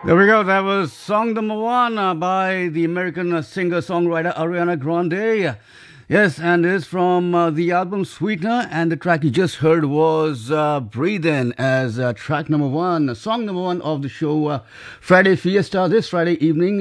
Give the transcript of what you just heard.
There we go. That was song number one by the American singer-songwriter Ariana Grande. Yes, and it's from the album Sweetener, and the track you just heard was Breathe In as track number one, song number one of the show Friday Fiesta this Friday evening.